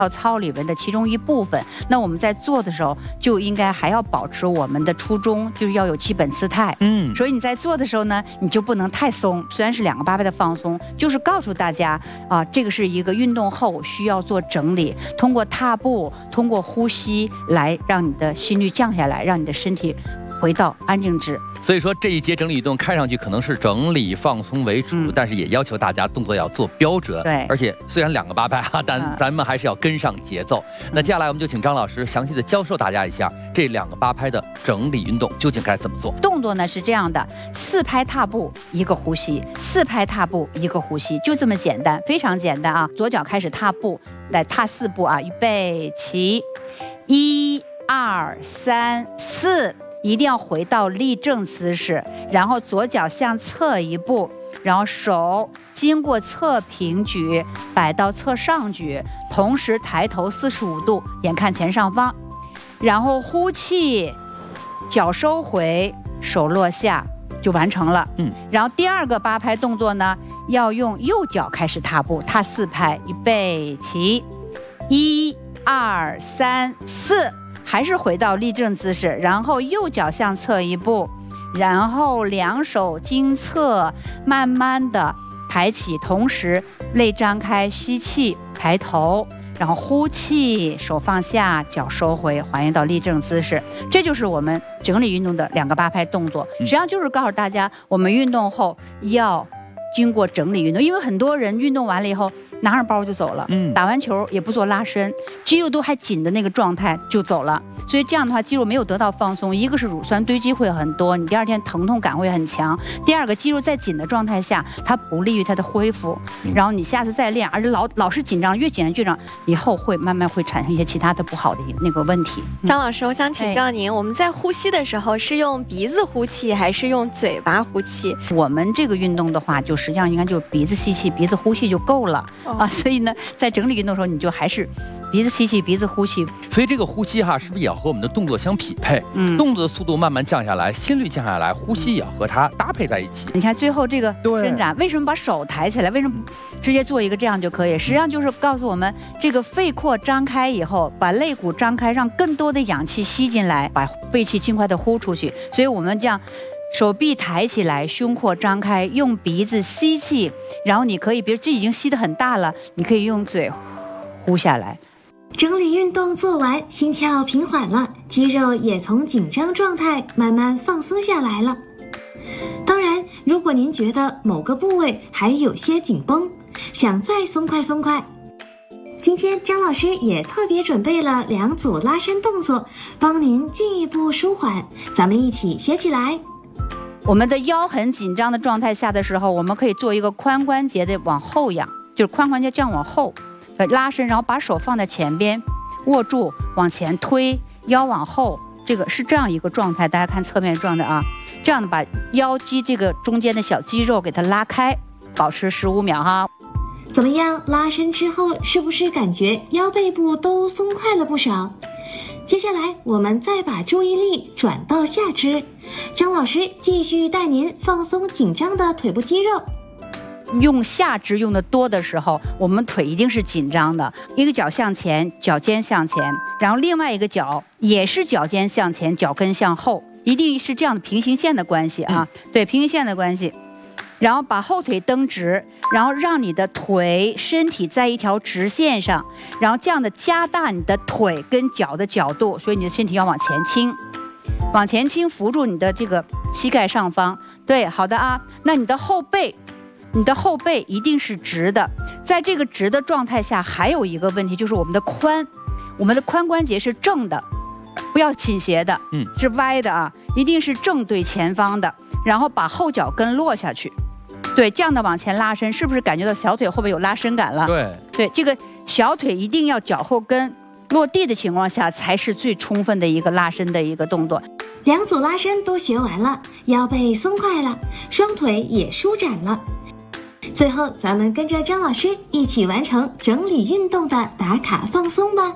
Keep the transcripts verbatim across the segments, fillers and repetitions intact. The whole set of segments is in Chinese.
操里面的其中一部分。那我们在做的时候，就应该还要保持我们的初衷，就是要有基本姿态。嗯，所以你在做的时候呢，你就不能太松。虽然是两个八拍的放松，就是告诉大家啊，这个是一个运动后需要做整理，通过踏步，通过呼吸来让你的心率降下来，让你的身体回到安静值。 所以说这一节整理运动看上去可能是整理放松为主，嗯、但是也要求大家动作要做标准。 对， 而且虽然两个八拍哈，但咱们还是要跟上节奏。嗯、那接下来我们就请张老师详细的教授大家一下这两个八拍的整理运动究竟该怎么做。 动作呢是这样的：四拍踏步一个呼吸，四拍踏步一个呼吸，就这么简单，非常简单啊！左脚开始踏步，来踏四步啊，预备起，一二三四。一定要回到立正姿势，然后左脚向侧一步，然后手经过侧平举摆到侧上举，同时抬头四十五度，眼看前上方，然后呼气，脚收回，手落下，就完成了。嗯，然后第二个八拍动作呢，要用右脚开始踏步，踏四拍，预备起，一二三四。还是回到立正姿势，然后右脚向侧一步，然后两手经侧，慢慢的抬起，同时肋张开，吸气，抬头，然后呼气，手放下，脚收回，还原到立正姿势。这就是我们整理运动的两个八拍动作，实际上就是告诉大家，我们运动后要经过整理运动，因为很多人运动完了以后拿上包就走了，嗯，打完球也不做拉伸，肌肉都还紧的那个状态就走了，所以这样的话肌肉没有得到放松，一个是乳酸堆积会很多，你第二天疼痛感会很强，第二个肌肉在紧的状态下它不利于它的恢复，然后你下次再练，而且老老是紧张，越紧张越紧张，以后会慢慢会产生一些其他的不好的那个问题。 张老师，我想请教您，我们在呼吸的时候是用鼻子呼气还是用嘴巴呼气？ 我们这个运动的话，就实际上应该就鼻子吸气，鼻子呼气就够了。啊，所以呢，在整理运动的时候，你就还是鼻子吸气，鼻子呼气。所以这个呼吸哈，是不是也要和我们的动作相匹配？嗯，动作的速度慢慢降下来，心率降下来，呼吸也要和它搭配在一起。 你看最后这个伸展，为什么把手抬起来？为什么直接做一个这样就可以？实际上就是告诉我们，这个肺廓张开以后，把肋骨张开，让更多的氧气吸进来，把废气尽快的呼出去。所以我们这样。手臂抬起来，胸廓张开，用鼻子吸气，然后你可以，比如这已经吸得很大了，你可以用嘴呼下来。 整理运动做完，心跳平缓了，肌肉也从紧张状态慢慢放松下来了。当然，如果您觉得某个部位还有些紧绷，想再松快松快，今天张老师也特别准备了两组拉伸动作，帮您进一步舒缓，咱们一起学起来。 我们的腰很紧张的状态下的时候，我们可以做一个髋关节的往后仰，就是髋关节这样往后拉伸，然后把手放在前边握住，往前推，腰往后，这个是这样一个状态。大家看侧面状态啊，这样的把腰肌这个中间的小肌肉给它拉开，保持十五秒哈。 怎么样？拉伸之后是不是感觉腰背部都松快了不少？接下来我们再把注意力转到下肢，张老师继续带您放松紧张的腿部肌肉。 用下肢用的多的时候，我们腿一定是紧张的，一个脚向前，脚尖向前，然后另外一个脚也是脚尖向前，脚跟向后，一定是这样的平行线的关系啊，嗯、对，平行线的关系。然后把后腿蹬直，然后让你的腿身体在一条直线上，然后这样的加大你的腿跟脚的角度，所以你的身体要往前倾，往前倾，扶住你的这个膝盖上方。对，好的啊。那你的后背，你的后背一定是直的，在这个直的状态下，还有一个问题就是我们的髋，我们的髋关节是正的，不要倾斜的，嗯，是歪的啊，一定是正对前方的，然后把后脚跟落下去。对，这样的往前拉伸，是不是感觉到小腿后边有拉伸感了？ 对， 对，这个小腿一定要脚后跟落地的情况下，才是最充分的一个拉伸的一个动作。 两组拉伸都学完了，腰背松快了，双腿也舒展了。最后，咱们跟着张老师一起完成整理运动的打卡放松吧。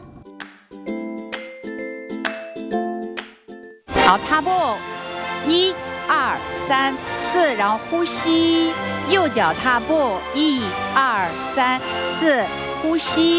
好，踏步，一。二三四，然后呼吸，右脚踏步，一二三四，呼吸。